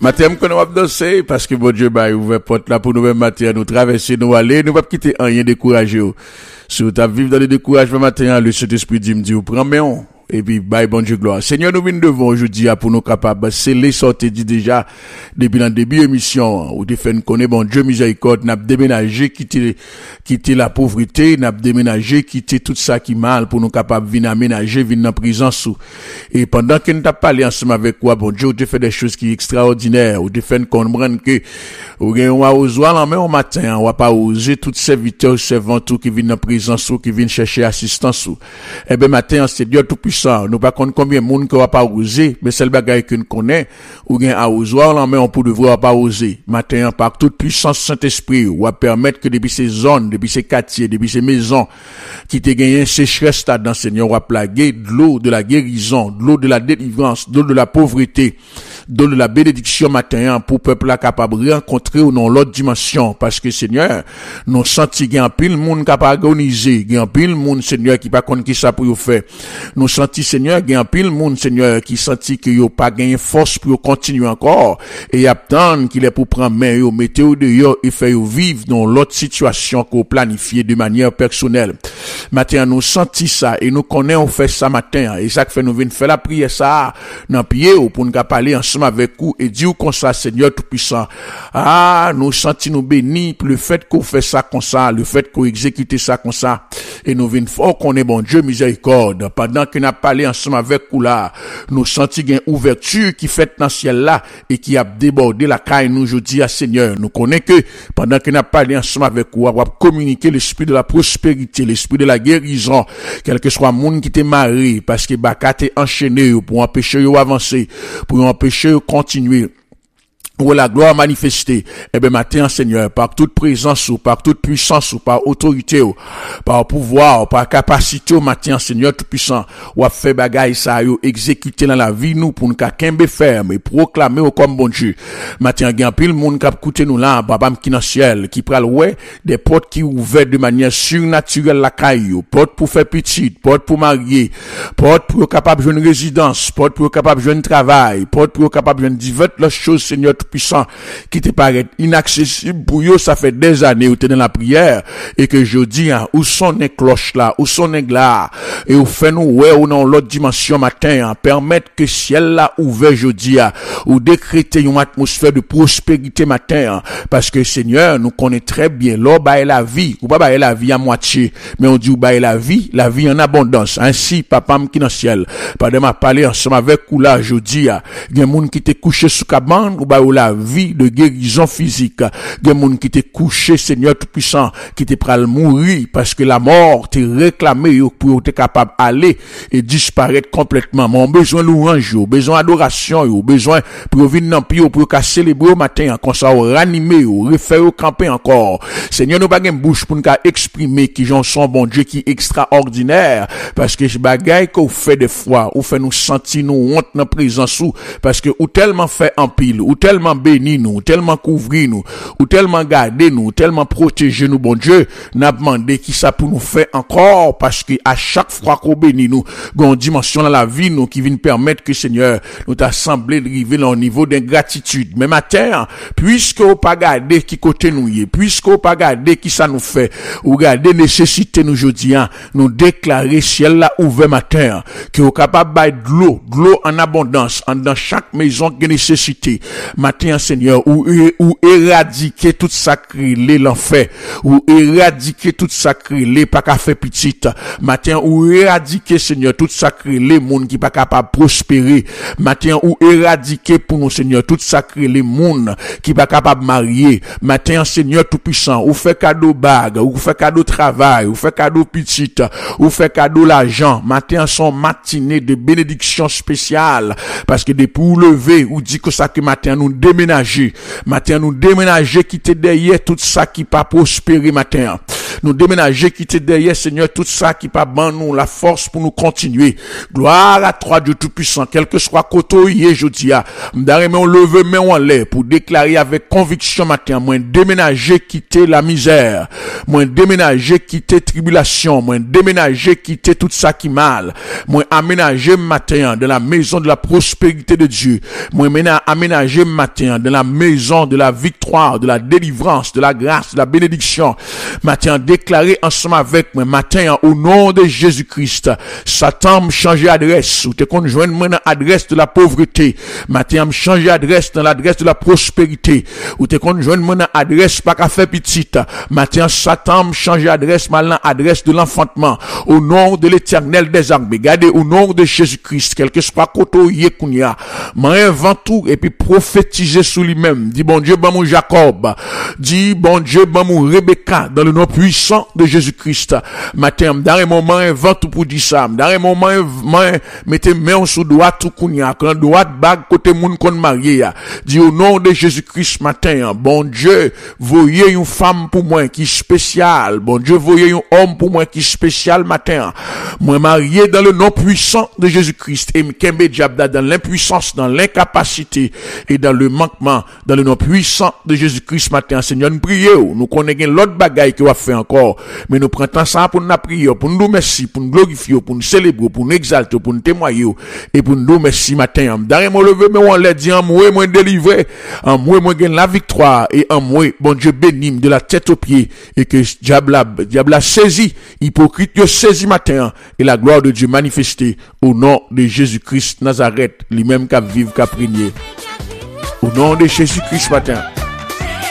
Matin, qu'on va danser parce que bon Dieu bah ouvert porte là pour nous même matin nous traverser nous aller nous pas quitter rien décourager. Si vous vivre dans le découragement matin le Saint-Esprit dit me dit prends main et puis bye bon Dieu gloire. Seigneur nous venons devant aujourd'hui pour nous capables sceller sortir dit déjà depuis le début émission où te fait connaître bon Dieu miséricorde n'a déménager quitter la pauvreté n'a déménager quitter tout ça qui mal pour nous capables venir aménager venir dans présence et pendant que nous t'a parlé ensemble avec quoi bon Dieu te fait des choses qui extraordinaires ou te fait comprendre que ou gagne on oser la main au matin on va pas oser toutes serviteurs servantes qui viennent dans présence ou qui viennent chercher assistance et ben matin c'est Dieu tout puissant nous pas connaître combien de monde qui va pas oser mais c'est le bagage que nous connaît ou gagne à oser la main on pour devoir pas oser matin par toute puissance Saint-Esprit ou va permettre que depuis ces zones depuis ces quartiers depuis ces maisons qui te gagné sécheresse dans Seigneur va plaguer de l'eau de la guérison de l'eau de la délivrance de l'eau de la pauvreté de la bénédiction matin pour peuple là capable rencontrer ou non l'autre dimension parce que Seigneur nous senti gain pile monde capable agoniser gain pile monde Seigneur qui pas connait qui ça pour faire nous senti Seigneur gain pile monde Seigneur qui senti que yo pas gagné force pour continuer encore et attendre qu'il est pour prendre main yo mettre dehors et faire vivre dans l'autre situation qu'on planifié de manière personnelle matin nous senti ça et nous connaît on fait ça matin et ça fait nous venir faire la prière ça dans pied pour nous parler ensemble avec vous et dire comme ça Seigneur tout puissant nous senti nous bénis pour le fait qu'on fait ça comme ça le fait qu'on exécute ça comme ça et nous venons fort qu'on est bon Dieu miséricorde pendant qu'on a parlé ensemble avec vous là nous senti une ouverture qui fait dans ciel là et qui a débordé la caille nous aujourd'hui à Seigneur nous connaît que pendant qu'on a parlé ensemble avec vous on va communiquer l'esprit de la prospérité l'esprit de la guérison quel que soit monde qui t'est marié parce que baka t'est enchaîné pour empêcher yo avancer pour empêcher yo continuer où la gloire manifestée, eh ben matin Seigneur, par toute présence ou par toute puissance ou par autorité ou par pouvoir ou par capacité au matin Seigneur tout puissant, ou a fait bagaille ça yo exécuter dans la vie nous pour nous kembe ferme et proclamer au comme bon Dieu. Matin gen pile monde qui écouter nous là, babam qui dans ciel, qui pral ouais des portes qui ouvertes de manière surnaturelle la caillou, porte pour faire petite, porte pour marier, porte pour capable joindre résidence, porte pour capable joindre travail, porte pour capable joindre diverses choses Seigneur puissant qui te paraît inaccessible pour yo ça fait des années où tu es dans la prière et que je dis où sont les cloches là où sont les là et où fait nous ouais ou dans l'autre dimension matin permettre que ciel là ouvert jeudi ou décréter une atmosphère de prospérité matin parce que Seigneur nous connaît très bien l'or bailler la vie ou pas bailler la vie à moitié mais on dit ou bailler la vie en abondance ainsi papa qui dans ciel pendant m'a parler ensemble avec ou là jeudi il y a monde qui te couché sous cabane ou ba la vie de guérison physique des monde qui t'est couché Seigneur tout puissant qui t'est pral mourir parce que la mort t'est réclamé pour t'être capable aller et disparaître complètement mon besoin louange besoin adoration besoin pour venir dans pied pour célébrer au matin comme ça ranimer refaire camper encore Seigneur nous pas gain bouche pour nous exprimer qui j'en sont bon Dieu qui extraordinaire parce que bagaille qu'on fait des fois ou fait nous sentir nous honte dans présence ou parce que ou tellement fait en pile ou tellement béni nous, tellement couvrir nous, ou tellement garder nous, tellement protéger nous, bon Dieu, n'a demandé qui ça pour nous faire encore, parce que à chaque fois qu'on bénit nous, une dimension dans la vie nous, qui vient permettre que Seigneur, nous t'assemblé de arriver au niveau d'ingratitude. Mais matin, puisque on pas garder qui côté nous y est, puisque on pas garder qui ça nous fait, ou garder nécessité nous aujourd'hui, nous déclarer ciel là ouvert matin, que on capable de l'eau en abondance, dans chaque maison qui nécessité. Matin Seigneur ou éradiquer tout sacrilé l'enfer ou éradiquer tout sacrilé pas qu'à faire petite matin ou éradiquer Seigneur tout sacrilé monde qui pas capable prospérer matin ou éradiquer pour nous Seigneur tout sacrilé monde qui pas capable marier matin Seigneur tout puissant ou fait cadeau bague ou fait cadeau travail ou fait cadeau petite ou fait cadeau l'argent matin son matinée de bénédiction spéciale parce que depuis ou lever ou dit que ça que matin nous déménager quitter derrière tout ça qui pas prospérer matin nous déménager quitter derrière Seigneur tout ça qui pas ban nous la force pour nous continuer gloire à toi Dieu tout puissant quel que soit côté jeudi m'darreme on lever main en l'air pour déclarer avec conviction matin moi déménager quitter la misère moi déménager quitter tribulation moi déménager quitter tout ça qui mal moi aménager matin dans la maison de la prospérité de Dieu moi aménager matin matin, dans la maison de la victoire, de la délivrance, de la grâce, de la bénédiction. Matin, déclaré ensemble avec moi, matin, au nom de Jésus-Christ, Satan me changer adresse, ou te conjoindre moi dans l'adresse de la pauvreté. Matin, me changer adresse dans l'adresse de la prospérité, ou te conjoindre moi dans l'adresse pas qu'à faire petite. Matin, Satan me changer adresse, mal dans l'adresse de l'enfantement. Au nom de l'Éternel des armées, gardez au nom de Jésus-Christ, quel que soit koto yekounia, m'invente tout et puis prophétiser sur lui-même. Dit bon Dieu, bon mon Jacob. Dit bon Dieu, bon mon Rebecca, dans le nom puissant de Jésus-Christ. Matin, dans un moment, invente tout pour dire ça. Dans un moment, mettez main sous droite tout kounia, quand droite bague côté moun kon marié. Dit au nom de Jésus-Christ matin, bon Dieu, voyez une femme pour moi qui spéciale. Bon Dieu, voyez un homme pour moi qui spécial matin. Moi marié dans le nom puissant de Jésus-Christ et m'kembe diable dans l'impuissance, dans l'incapacité et dans le manquement, dans le nom puissant de Jésus-Christ matin. Seigneur, nous prions, nous connaissons l'autre bagaille que va faire encore, mais nous prenons ça pour nous prier, pour nous merci, pour nous glorifier, pour nous célébrer, pour nous exalter, pour nous témoigner et pour nous merci matin. Dans mon lever, mais on l'a dit en moi, moi délivré, en moi gagne la victoire et en moi, bon Dieu bénisse de la tête aux pieds et que diable a saisi, hypocrite saisi matin et la gloire de Dieu manifestée au nom de Jésus-Christ Nazareth, lui-même qui vive, qui a prié. Au nom de Jésus-Christ matin.